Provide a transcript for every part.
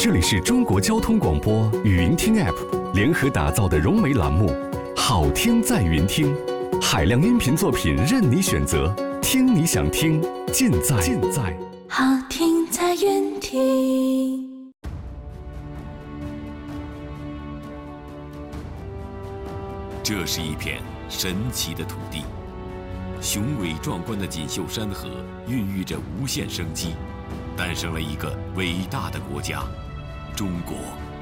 这里是中国交通广播语音听 App 联合打造的融媒栏目《好听在云听》，海量音频作品任你选择，听你想听，尽在好听在云听。 这是一片神奇的土地，雄伟壮观的锦绣山河孕育着无限生机，诞生了一个伟大的国家——中国。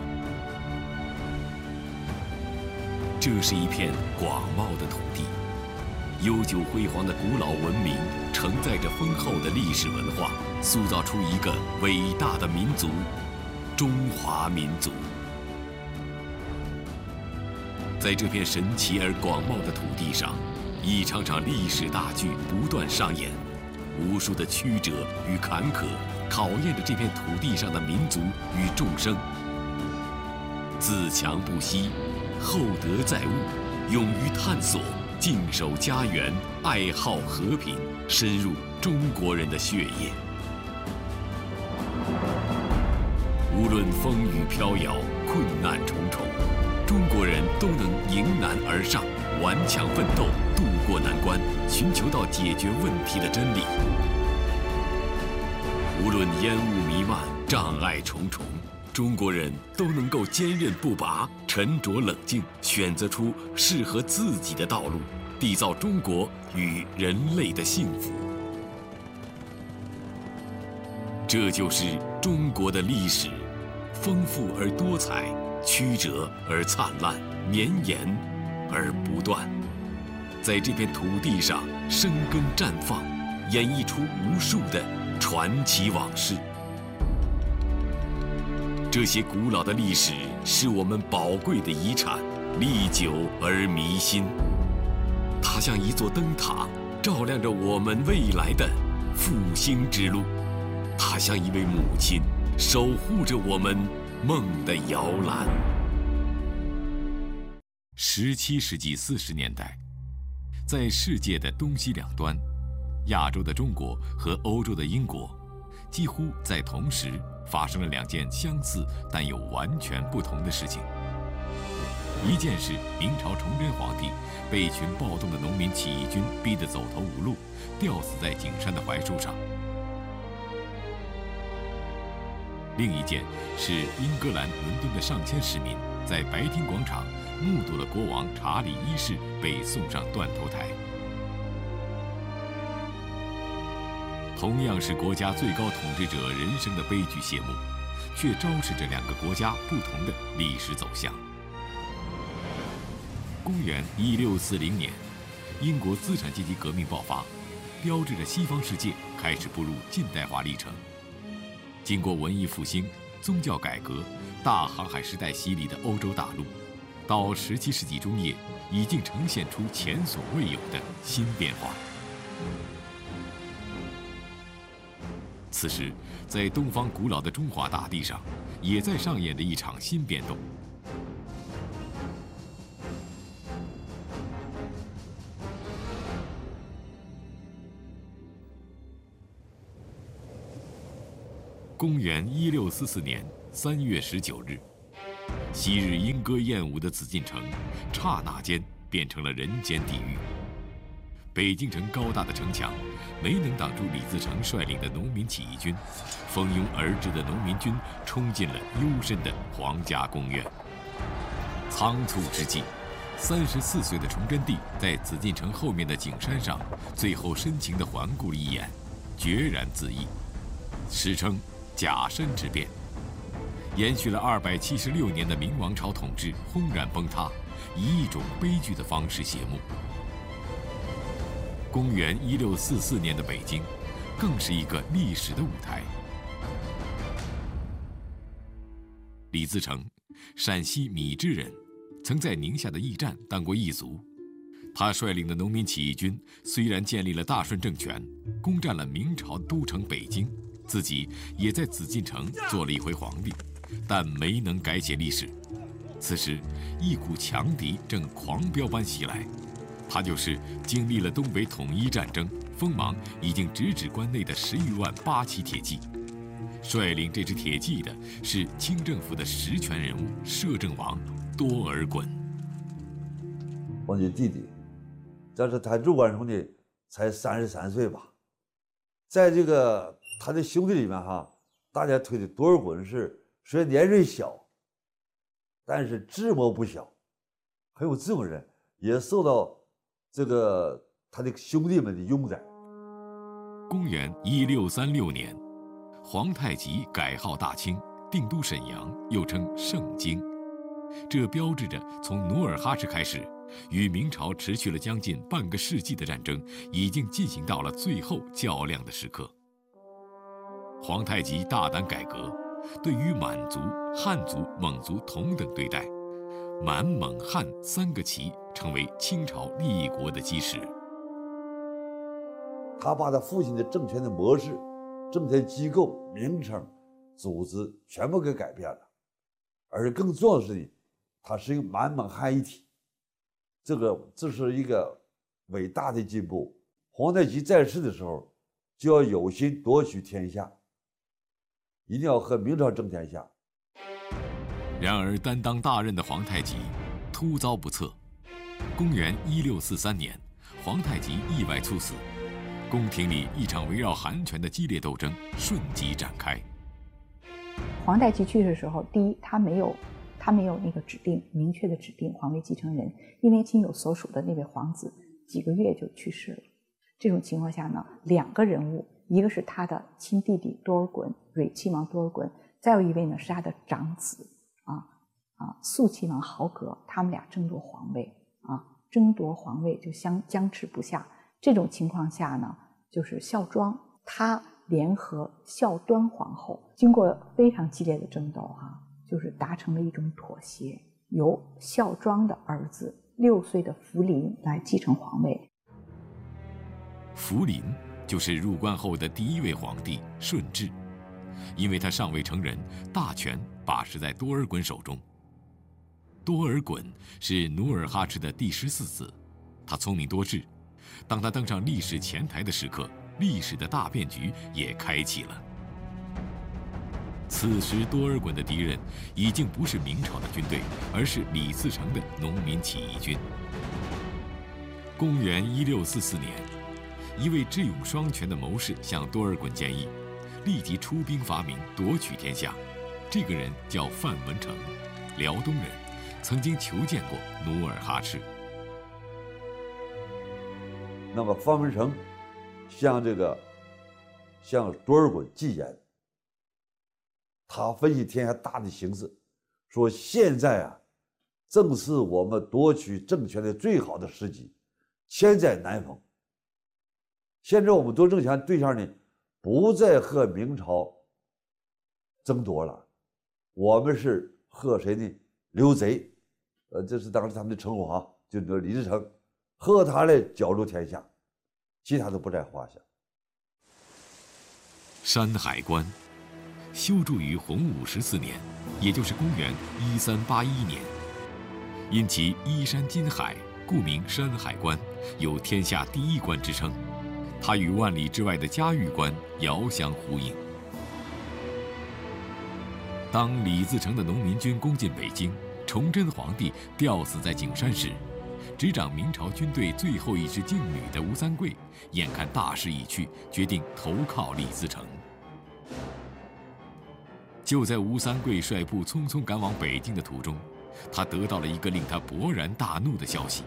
这是一片广袤的土地，悠久辉煌的古老文明承载着丰厚的历史文化，塑造出一个伟大的民族——中华民族。在这片神奇而广袤的土地上，一场场历史大剧不断上演，无数的曲折与坎坷考验着这片土地上的民族与众生。自强不息，厚德载物，勇于探索，敬守家园，爱好和平，深入中国人的血液。无论风雨飘摇，困难重重，中国人都能迎难而上，顽强奋斗，渡过难关，寻求到解决问题的真理。无论烟雾弥漫，障碍重重，中国人都能够坚韧不拔，沉着冷静，选择出适合自己的道路，缔造中国与人类的幸福。这就是中国的历史，丰富而多彩，曲折而灿烂，绵延而不断。在这片土地上生根绽放，演绎出无数的传奇往事。这些古老的历史是我们宝贵的遗产，历久而弥新。它像一座灯塔，照亮着我们未来的复兴之路。它像一位母亲，守护着我们梦的摇篮。17世纪40年代，在世界的东西两端，亚洲的中国和欧洲的英国，几乎在同时发生了两件相似但又完全不同的事情。一件是明朝崇祯皇帝被一群暴动的农民起义军逼得走投无路，吊死在景山的槐树上。另一件是英格兰伦敦的上千市民在白厅广场目睹了国王查理一世被送上断头台。同样是国家最高统治者人生的悲剧谢幕，却昭示着两个国家不同的历史走向。公元1640年，英国资产阶级革命爆发，标志着西方世界开始步入近代化历程。经过文艺复兴、宗教改革、大航海时代洗礼的欧洲大陆，到17世纪中叶，已经呈现出前所未有的新变化。此时，在东方古老的中华大地上，也在上演着一场新变动。公元1644年3月19日，昔日莺歌燕舞的紫禁城，刹那间变成了人间地狱。北京城高大的城墙没能挡住李自成率领的农民起义军，蜂拥而至的农民军冲进了幽深的皇家宫苑。仓促之际，34岁的崇祯帝在紫禁城后面的景山上，最后深情地环顾了一眼，决然自缢，史称甲申之变。延续了276年的明王朝统治轰然崩塌，以一种悲剧的方式谢幕。公元1644年的北京，更是一个历史的舞台。李自成，陕西米脂人，曾在宁夏的驿站当过驿卒。他率领的农民起义军虽然建立了大顺政权，攻占了明朝都城北京，自己也在紫禁城做了一回皇帝，但没能改写历史。此时，一股强敌正狂飙般袭来，他就是经历了东北统一战争，锋芒已经直指关内的10余万八旗铁骑。 率领这支铁骑的是清政府的实权人物摄政王多尔衮。 皇帝弟弟，但是他入关时候呢，才33岁吧。在这个他的兄弟里面哈，大家推的多尔衮是虽然年岁小，但是智谋不小，很有智慧人，也受到这个他的兄弟们的拥戴。 公元1636年，皇太极改号大清，定都沈阳，又称盛京。这标志着从努尔哈赤开始，与明朝持续了将近半个世纪的战争已经进行到了最后较量的时刻。皇太极大胆改革，对于满族、汉族、蒙族同等对待，满、蒙、汉3个旗成为清朝立国的基石。 他把他父亲的政权的模式、政权机构、名称、组织全部给改变了，而更重要的是呢，他是一个满蒙汉一体，这是一个伟大的进步。皇太极在世的时候，就要有心夺取天下，一定要和明朝争天下。 然而，担当大任的皇太极突遭不测。公元1643年，皇太极意外猝死。宫廷里一场围绕韩权的激烈斗争瞬即展开。 皇太极去世的时候，第一，他没有那个明确的指定皇位继承人，因为亲友所属的那位皇子几个月就去世了。这种情况下呢，2个人物，一个是他的亲弟弟多尔衮，蕊亲王多尔衮，再有一位呢是他的长子肃亲王豪格，他们俩争夺皇位就僵持不下。这种情况下呢，就是孝庄他联合孝端皇后，经过非常激烈的争斗就是达成了一种妥协，由孝庄的儿子6岁的福临来继承皇位。 福临就是入关后的第1位皇帝顺治，因为他尚未成人，大权把持在多尔衮手中。多尔衮是努尔哈赤的第14子，他聪明多智。当他登上历史前台的时刻，历史的大变局也开启了。此时多尔衮的敌人已经不是明朝的军队，而是李自成的农民起义军。公元1644年，一位智勇双全的谋士向多尔衮建议，立即出兵伐明，夺取天下。这个人叫范文成，辽东人，曾经求见过努尔哈赤。 那么范文成向多尔衮进言，他分析天下大的形势，说现在正是我们夺取政权的最好的时机，千载难逢。现在我们夺政权对象呢，不再和明朝争夺了，我们是和谁呢？刘贼，这是当时他们的称呼就是李自成。和他来角逐天下，其他都不在话下。 山海关修筑于洪武14年，也就是公元1381年，因其依山近海，故名山海关，有天下第1关之称。它与万里之外的嘉峪关遥相呼应。当李自成的农民军攻进北京，崇祯皇帝吊死在景山时，执掌明朝军队最后一支劲旅的吴三桂，眼看大势已去，决定投靠李自成。就在吴三桂率部匆匆赶往北京的途中，他得到了一个令他勃然大怒的消息。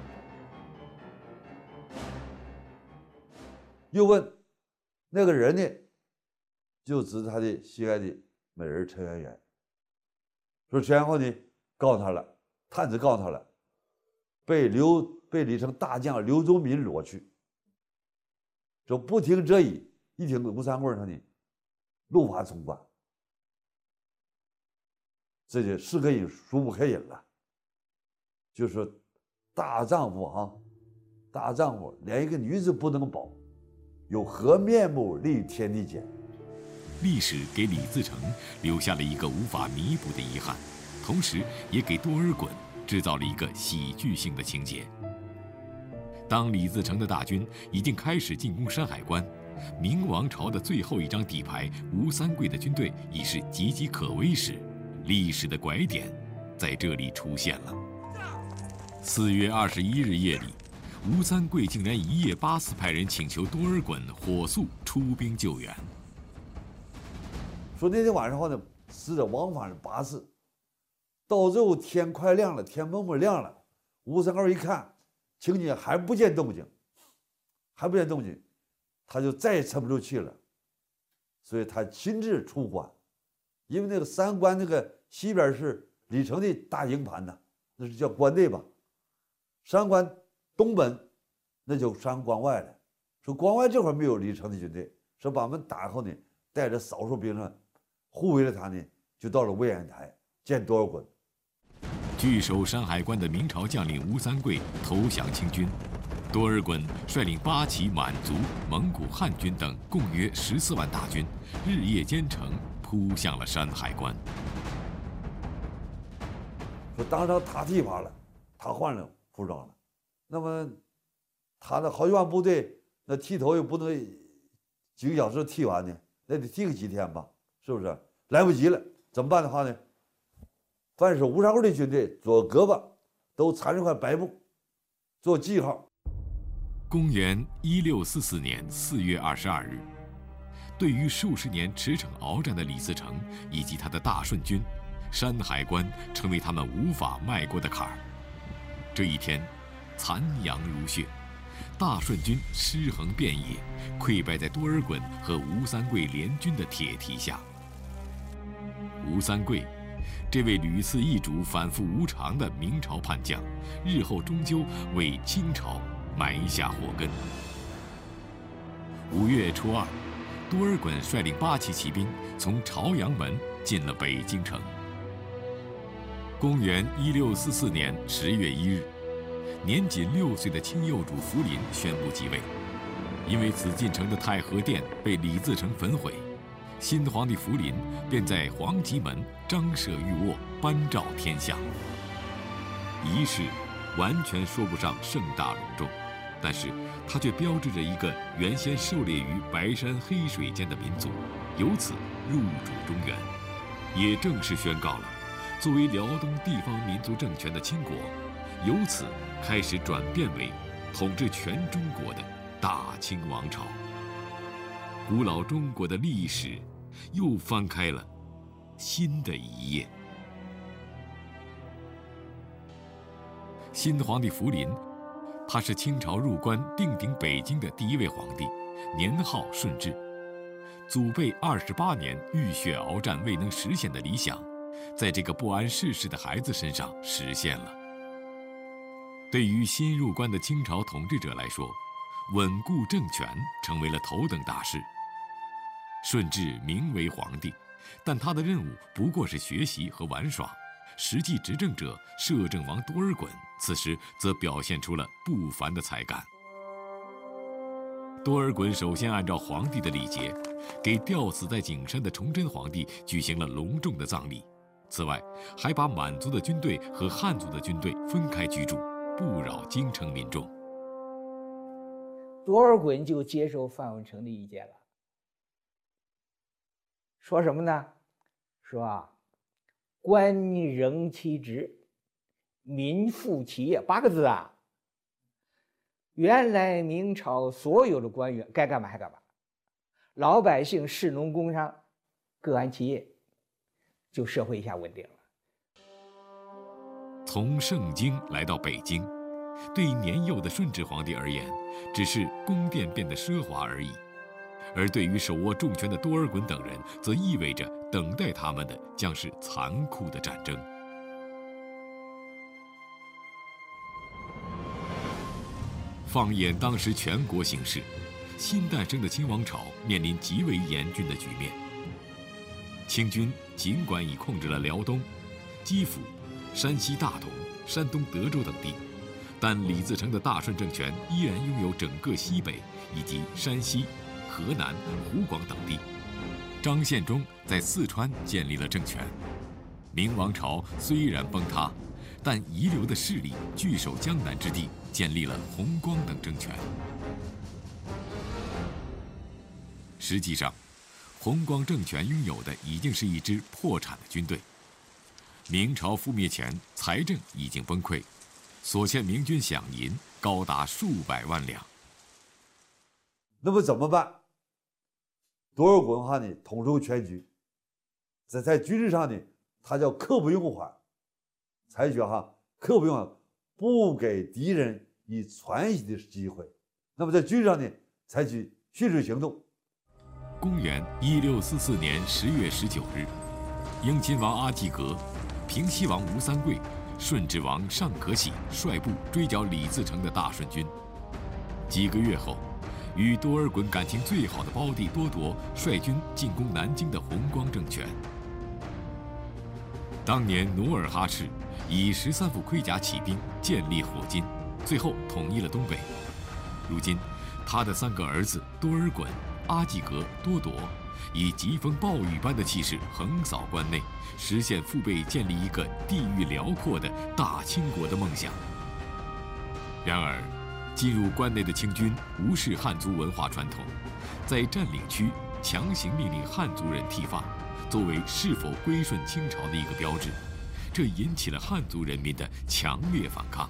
又问那个人呢，就指他的心爱的美人陈圆圆，说陈元后呢告诉他了，探子告诉他了，被李成大将刘宗敏掳去。说不听则已，一听吴三桂他呢怒发冲冠，这就是可饮孰不可饮了。就是说大丈夫连一个女子不能保，有何面目立天地间？ 历史给李自成留下了一个无法弥补的遗憾，同时也给多尔衮制造了一个喜剧性的情节。当李自成的大军已经开始进攻山海关， 明王朝的最后一张底牌吴三桂的军队已是岌岌可危时，历史的拐点在这里出现了。4月21日夜里，吴三桂竟然一夜8次派人请求多尔衮火速出兵救援。 说那天晚上后呢，使者往返是8次，到最后天快亮了，天蒙蒙亮了，吴三桂一看情景还不见动静，他就再也沉不住气了，所以他亲自出关，因为那个3关那个西边是李成的大营盘呢，那是叫关内吧。3关东本，那就上关外了。说关外这会儿没有李成的军队，说把门打后呢，带着少数兵呢，护卫了他呢，就到了魏安台见多尔衮。 据守山海关的明朝将领吴三桂投降清军。多尔衮率领八旗、满族、蒙古汉军等共约14万大军，日夜兼程，扑向了山海关。 说当场他剃发了，他换了服装了，那么他的好几万部队，那剃头又不能几个小时剃完呢，那得剃个几天吧，是不是？来不及了，怎么办的话呢？凡是吴三桂的军队左胳膊都缠着块白布，做记号。 公元1644年4月22日，对于数十年驰骋鏖战的李自成以及他的大顺军，山海关成为他们无法迈过的坎儿。这一天，残阳如血，大顺军尸横遍野，溃败在多尔衮和吴三桂联军的铁蹄下。吴三桂，这位屡次易主、反复无常的明朝叛将，日后终究为清朝埋下祸根。5月初2，多尔衮率领8旗骑兵从朝阳门进了北京城。公元1644年10月1日，年仅6岁的清幼主福临宣布继位。因为紫禁城的太和殿被李自成焚毁，新皇帝福临便在皇极门张设御卧，颁诏天下。仪式完全说不上盛大隆重，但是它却标志着一个原先狩猎于白山黑水间的民族，由此入主中原，也正式宣告了作为辽东地方民族政权的清国，由此开始转变为统治全中国的大清王朝。古老中国的历史又翻开了新的一页。新皇帝福临，他是清朝入关定鼎北京的第一位皇帝，年号顺治。祖辈28年浴血鏖战未能实现的理想，在这个不谙世事的孩子身上实现了。对于新入关的清朝统治者来说，稳固政权成为了头等大事。顺治名为皇帝，但他的任务不过是学习和玩耍。实际执政者摄政王多尔衮此时则表现出了不凡的才干。多尔衮首先按照皇帝的礼节，给吊死在景山的崇祯皇帝举行了隆重的葬礼。此外，还把满族的军队和汉族的军队分开居住，不扰京城民众。 多尔衮就接受范文成的意见了，说什么呢？说官仍其职，民复其业，8个字啊。原来明朝所有的官员该干嘛还干嘛，老百姓士农工商各安其业，就社会一下稳定了。 从盛京来到北京，对年幼的顺治皇帝而言，只是宫殿变得奢华而已；而对于手握重权的多尔衮等人，则意味着等待他们的将是残酷的战争。放眼当时全国形势，新诞生的清王朝面临极为严峻的局面。清军尽管已控制了辽东、基辅、山西大同、山东德州等地，但李自成的大顺政权依然拥有整个西北以及山西、河南、湖广等地。张献忠在四川建立了政权。明王朝虽然崩塌，但遗留的势力据守江南之地，建立了弘光等政权。 实际上，弘光政权拥有的已经是一支破产的军队。明朝覆灭前，财政已经崩溃，所欠明军饷银高达数百万两。 那么怎么办？多尔衮哈呢统筹全局，在军事上呢，他叫刻不容缓，采取刻不容缓，不给敌人以喘息的机会。那么在军事上呢，采取迅速行动。 公元1644年10月19日，英亲王阿济格、平西王吴三桂、顺治王尚可喜率部追剿李自成的大顺军。几个月后，与多尔衮感情最好的胞弟多铎率军进攻南京的弘光政权。当年努尔哈赤以13副盔甲起兵，建立火金，最后统一了东北。如今，他的3个儿子多尔衮、阿济格、多铎，以疾风暴雨般的气势横扫关内，实现父辈建立一个地域辽阔的大清国的梦想。然而，进入关内的清军无视汉族文化传统，在占领区强行命令汉族人剃发，作为是否归顺清朝的一个标志，这引起了汉族人民的强烈反抗。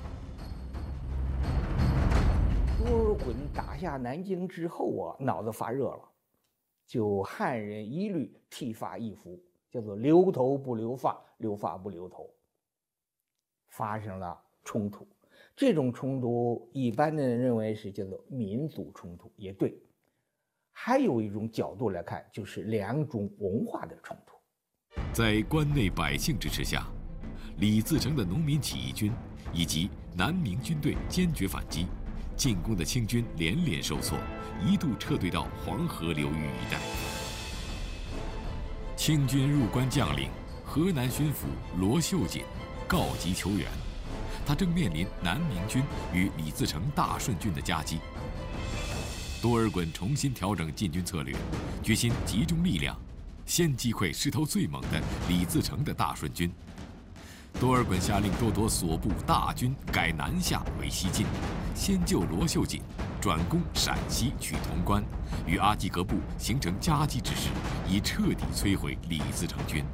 多尔衮打下南京之后啊，脑子发热了，就汉人一律剃发易服，叫做留头不留发，留发不留头，发生了冲突。这种冲突，一般的人认为是叫做民族冲突，也对。还有一种角度来看，就是2种文化的冲突。 在关内百姓支持下，李自成的农民起义军以及南明军队坚决反击，进攻的清军连连受挫，一度撤退到黄河流域一带。清军入关将领河南巡抚罗秀锦告急求援，他正面临南明军与李自成大顺军的夹击。多尔衮重新调整进军策略，决心集中力量，先击溃势头最猛的李自成的大顺军。多尔衮下令多铎所部大军改南下为西进，先救罗秀锦，转攻陕西取潼关，与阿济格部形成夹击之势，以彻底摧毁李自成军。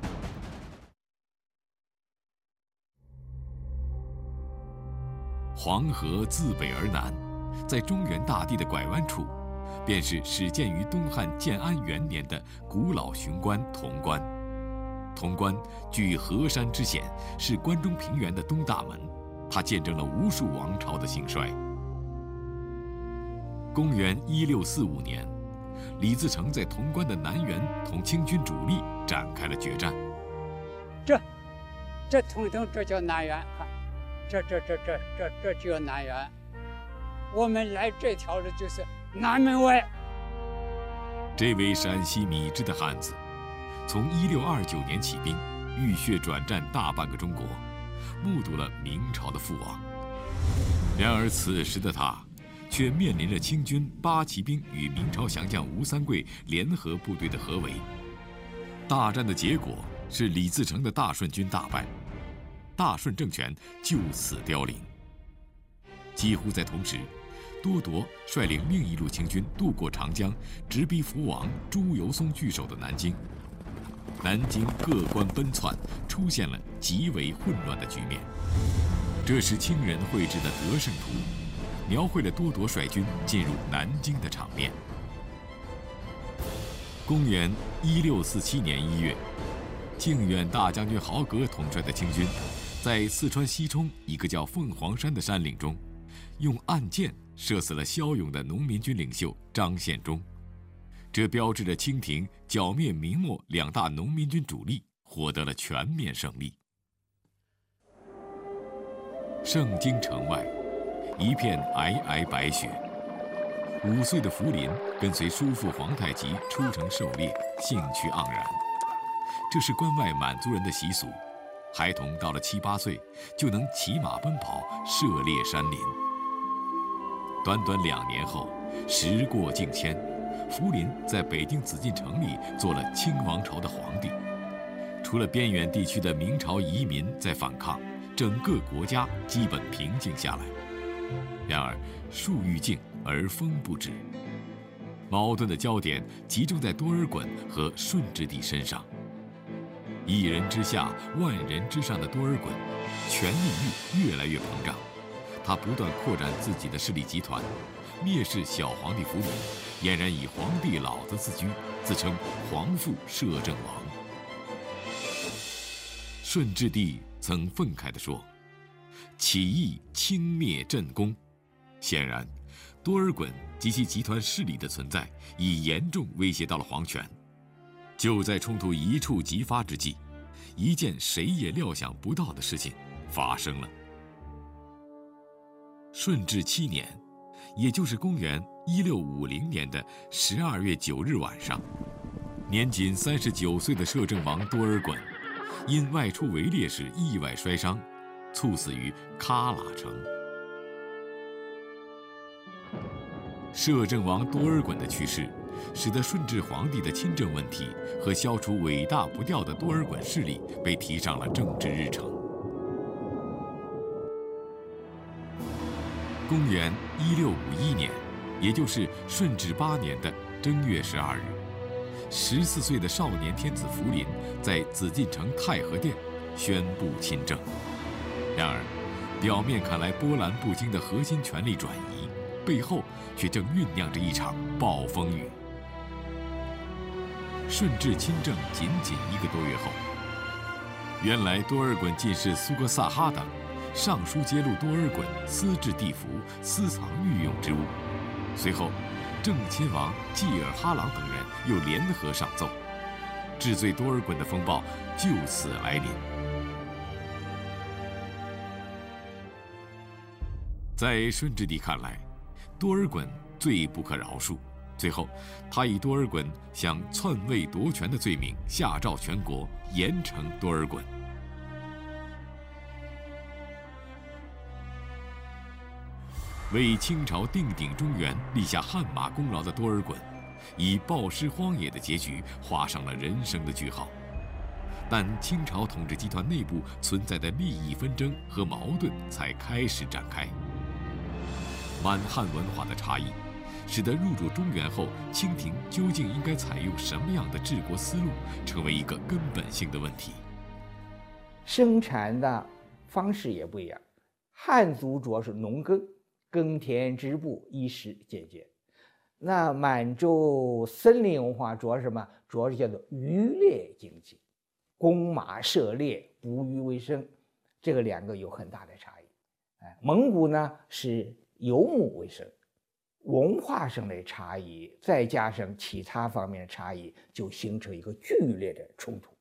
黄河自北而南，在中原大地的拐弯处，便是始建于东汉建安元年的古老雄关潼关。潼关据河山之险，是关中平原的东大门，它见证了无数王朝的兴衰。公元1645年，李自成在潼关的南缘同清军主力展开了决战。 这通这叫南缘，这叫南缘。我们来这条的就是南门外。 这位陕西米脂的汉子，从1629年起兵，浴血转战大半个中国，目睹了明朝的覆亡。然而此时的他，却面临着清军八旗兵与明朝降将吴三桂联合部队的合围。大战的结果是李自成的大顺军大败，大顺政权就此凋零。几乎在同时，多铎率领另一路清军渡过长江，直逼福王朱由崧据守的南京。南京各关奔窜，出现了极为混乱的局面。这是清人绘制的得胜图，描绘了多铎率军进入南京的场面。公元1647年1月，靖远大将军豪格统帅的清军，在四川西冲一个叫凤凰山的山岭中，用暗箭射死了骁勇的农民军领袖张献忠，这标志着清廷剿灭明末2大农民军主力，获得了全面胜利。盛京城外，一片皑皑白雪。5岁的福临跟随叔父皇太极出城狩猎，兴趣盎然。这是关外满族人的习俗，孩童到了7、8岁就能骑马奔跑，涉猎山林。短短2年后，时过境迁，福临在北京紫禁城里做了清王朝的皇帝。除了边远地区的明朝移民在反抗，整个国家基本平静下来。然而树欲静而风不止， 矛盾的焦点集中在多尔衮和顺治帝身上。一人之下，万人之上的多尔衮，权力欲越来越膨胀，他不断扩展自己的势力集团，蔑视小皇帝福临，俨然以皇帝老子自居，自称皇父摄政王。顺治帝曾愤慨地说：“起义轻蔑朕功。”显然，多尔衮及其集团势力的存在已严重威胁到了皇权。就在冲突一触即发之际，一件谁也料想不到的事情发生了。顺治7年，也就是公元1650年的12月9日晚上，年仅39岁的摄政王多尔衮，因外出围猎时意外摔伤，猝死于喀喇城。摄政王多尔衮的去世，使得顺治皇帝的亲政问题和消除尾大不掉的多尔衮势力被提上了政治日程。公元1651年，也就是顺治8年的正月12日，14岁的少年天子福临在紫禁城太和殿宣布亲政。然而，表面看来波澜不惊的核心权力转移，背后却正酝酿着一场暴风雨。顺治亲政仅1个多月后，原来多尔衮进士苏格萨哈等上书揭露多尔衮私制地符、私藏御用之物。随后，正亲王济尔哈朗等人又联合上奏，治罪多尔衮的风暴就此来临。在顺治帝看来，多尔衮罪不可饶恕。最后，他以多尔衮想篡位夺权的罪名下诏全国，严惩多尔衮。为清朝定鼎中原立下汗马功劳的多尔衮，以暴尸荒野的结局画上了人生的句号。但清朝统治集团内部存在的利益纷争和矛盾才开始展开。满汉文化的差异，使得入主中原后，清廷究竟应该采用什么样的治国思路，成为一个根本性的问题。 生产的方式也不一样，汉族主要是农耕，耕田织布，衣食简洁。那满洲森林文化主要是什么？主要是叫做渔猎经济，弓马射猎，捕鱼为生，这个2个有很大的差异。蒙古呢是游牧为生，文化上的差异，再加上其他方面的差异，就形成一个剧烈的冲突。